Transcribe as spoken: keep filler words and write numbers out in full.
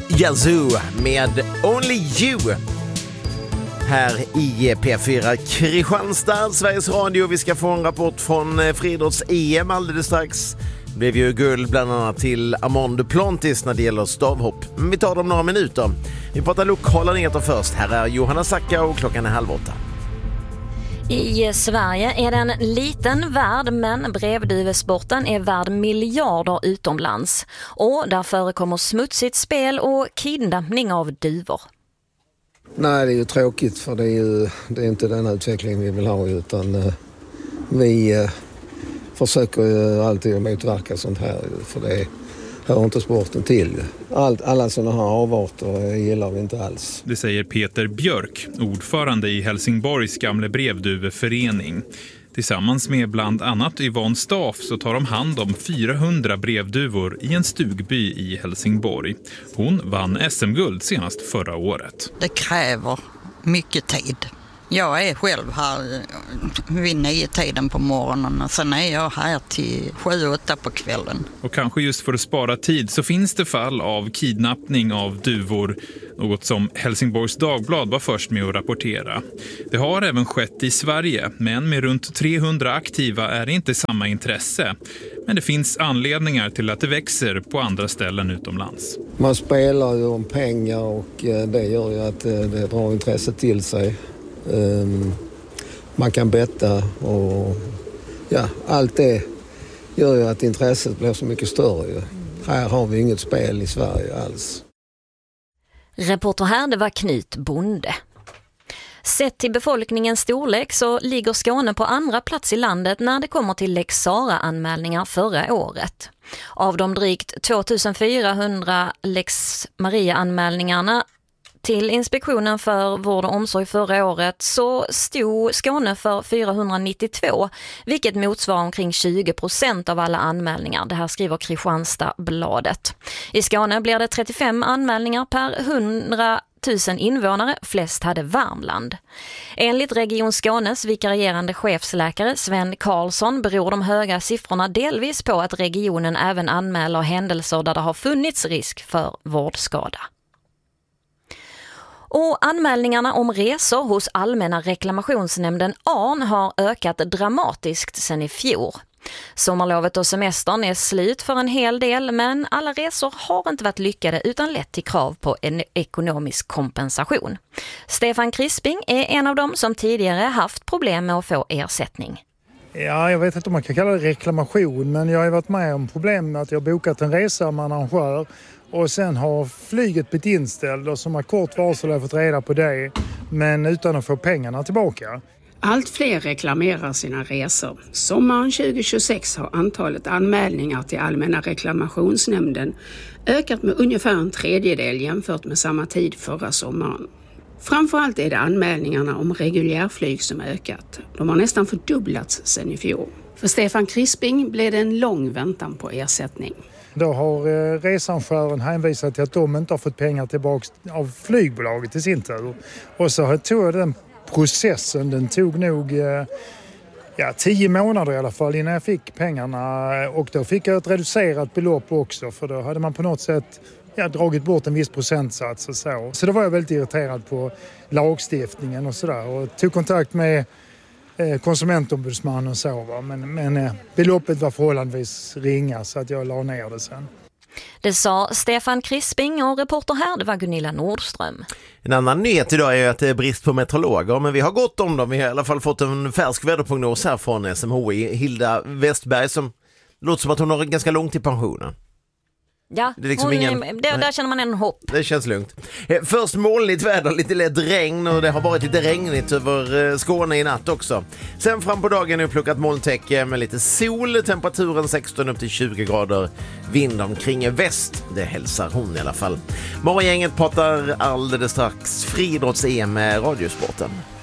Yazoo med Only You här i P fyra Kristianstad, Sveriges Radio. Vi ska få en rapport från friidrotts-E M alldeles strax. Det blev ju guld bland annat till Amon Duplantis när det gäller stavhopp. Men vi tar dem några minuter. Vi pratar lokala nyheter först. Här är Johanna Sacka och klockan är halv åtta. I Sverige är det en liten värld, men brevduvesporten är värd miljarder utomlands. Och där förekommer smutsigt spel och kidnappning av duvor. Nej, det är ju tråkigt, för det är ju det är inte den utvecklingen vi vill ha, utan uh, vi uh, försöker ju alltid att motverka sånt här, för det hör inte sporten till. Allt, alla sådana här avarter gillar vi inte alls. Det säger Peter Björk, ordförande i Helsingborgs gamla brevduveförening. Tillsammans med bland annat Yvonne Staff så tar de hand om fyrahundra brevduvor i en stugby i Helsingborg. Hon vann S M-guld senast förra året. Det kräver mycket tid. Jag är själv här vid nio tiden på morgonen och sen är jag här till sju, åtta på kvällen. Och kanske just för att spara tid så finns det fall av kidnappning av duvor, något som Helsingborgs Dagblad var först med att rapportera. Det har även skett i Sverige, men med runt trehundra aktiva är det inte samma intresse. Men det finns anledningar till att det växer på andra ställen utomlands. Man spelar ju om pengar och det gör ju att det drar intresse till sig. Um, man kan betta och ja, allt det gör ju att intresset blir så mycket större. Här har vi inget spel i Sverige alls. Reporter här, det var Knut Bonde. Sett till befolkningens storlek så ligger Skåne på andra plats i landet när det kommer till Lex Sarah-anmälningar förra året. Av de drygt tvåtusenfyrahundra Lex Maria-anmälningarna till Inspektionen för vård och omsorg förra året så stod Skåne för fyrahundranittiotvå, vilket motsvarar omkring tjugo procent av alla anmälningar. Det här skriver Kristianstadsbladet. I Skåne blir det trettiofem anmälningar per hundra tusen invånare, flest hade Värmland. Enligt Region Skånes vikarierande chefsläkare Sven Karlsson beror de höga siffrorna delvis på att regionen även anmäler händelser där det har funnits risk för vårdskada. Och anmälningarna om resor hos Allmänna reklamationsnämnden A N har ökat dramatiskt sedan i fjol. Sommarlovet och semestern är slut för en hel del, men alla resor har inte varit lyckade utan lett till krav på en ekonomisk kompensation. Stefan Crisping är en av dem som tidigare haft problem med att få ersättning. Ja, jag vet inte om man kan kalla det reklamation, men jag har varit med om problem med att jag bokat en resa med en arrangör och sen har flyget blivit inställd och som har kort varsel har fått reda på det, men utan att få pengarna tillbaka. Allt fler reklamerar sina resor. Sommaren tjugohundratjugosex har antalet anmälningar till Allmänna reklamationsnämnden ökat med ungefär en tredjedel jämfört med samma tid förra sommaren. Framförallt är det anmälningarna om reguljärflyg som ökat. De har nästan fördubblats sedan i fjol. För Stefan Crisping blev det en lång väntan på ersättning. Då har eh, researrangören hänvisat till att de inte har fått pengar tillbaka av flygbolaget i sin tur. Och så tog jag den processen, den tog nog eh, ja, tio månader i alla fall innan jag fick pengarna. Och då fick jag ett reducerat belopp också, för då hade man på något sätt ja, dragit bort en viss procentsats och så. Så då var jag väldigt irriterad på lagstiftningen och sådär och tog kontakt med konsumentombudsman och så, va? Men, men beloppet var förhållandevis ringa så att jag la ner det sen. Det sa Stefan Crisping och reporter här, det var Gunilla Nordström. En annan nyhet idag är ju att det är brist på meteorologer, men vi har gott om dem. Vi har i alla fall fått en färsk väderprognos här från S M H I. Hilda Westberg, som låter som att hon har ganska långt till pensionen. Ja, det är liksom hon, ingen... det, där känner man en hopp. Det känns lugnt. Först molnigt väder, lite lätt regn, och det har varit lite regnigt över Skåne i natt också. Sen fram på dagen är plockat molntäcke med lite sol, temperaturen sexton upp till tjugo grader, vind omkring väst. Det hälsar hon i alla fall. Morgongänget pratar alldeles strax friidrotts-E M med Radiosporten.